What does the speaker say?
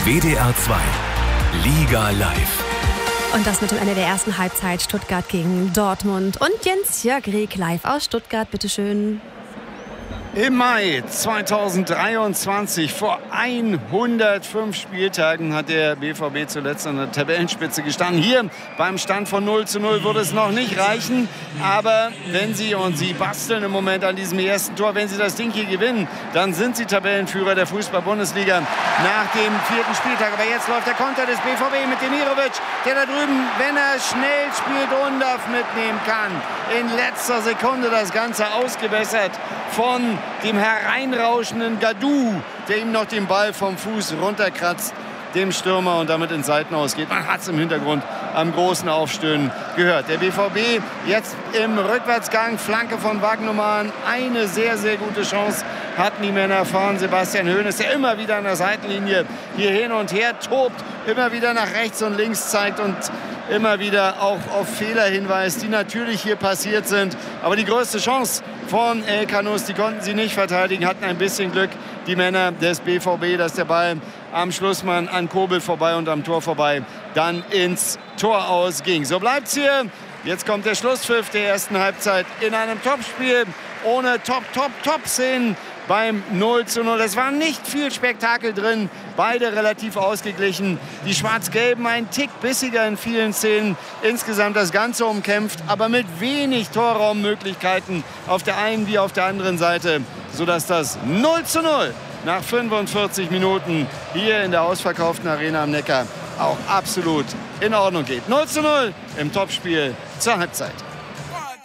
WDR 2 Liga live. Und das mit dem Ende der ersten Halbzeit. Stuttgart gegen Dortmund. Und Jens-Jörg Rieck live aus Stuttgart, bitteschön. Im Mai 2023, vor 105 Spieltagen, hat der BVB zuletzt an der Tabellenspitze gestanden. Hier beim Stand von 0:0 würde es noch nicht reichen. Aber wenn Sie, und Sie basteln im Moment an diesem ersten Tor, wenn Sie das Ding hier gewinnen, dann sind Sie Tabellenführer der Fußball-Bundesliga nach dem 4. Spieltag. Aber jetzt läuft der Konter des BVB mit Demirovic, der da drüben, wenn er schnell spielt, Undorf mitnehmen kann. In letzter Sekunde das Ganze ausgebessert von dem hereinrauschenden Gadou, der ihm noch den Ball vom Fuß runterkratzt, dem Stürmer, und damit ins Seitenaus geht. Man hat es im Hintergrund am großen Aufstöhnen gehört. Der BVB jetzt im Rückwärtsgang, Flanke von Wagnumann, eine sehr, sehr gute Chance hatten die Männer von Sebastian Hoeneß, der immer wieder an der Seitenlinie hier hin und her tobt, immer wieder nach rechts und links zeigt und immer wieder auch auf Fehler hinweist, die natürlich hier passiert sind. Aber die größte Chance von El Kanous, die konnten sie nicht verteidigen, hatten ein bisschen Glück, die Männer des BVB, dass der Ball am Schlussmann an Kobel vorbei und am Tor vorbei dann ins Tor ausging. So bleibt's hier. Jetzt kommt der Schlusspfiff der ersten Halbzeit in einem Topspiel ohne Top-Szenen. Beim 0:0. Es war nicht viel Spektakel drin. Beide relativ ausgeglichen. Die Schwarz-Gelben ein Tick bissiger in vielen Szenen. Insgesamt das Ganze umkämpft, aber mit wenig Torraummöglichkeiten auf der einen wie auf der anderen Seite, sodass das 0:0 nach 45 Minuten hier in der ausverkauften Arena am Neckar auch absolut in Ordnung geht. 0:0 im Topspiel zur Halbzeit.